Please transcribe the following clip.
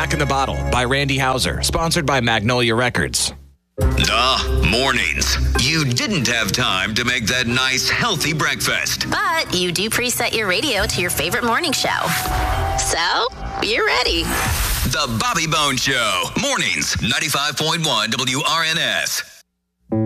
Back in the Bottle by Randy Houser, sponsored by Magnolia Records. Mornings. You didn't have time to make that nice, healthy breakfast. But you do preset your radio to your favorite morning show. So, you're ready. The Bobby Bone Show. Mornings, 95.1 WRNS.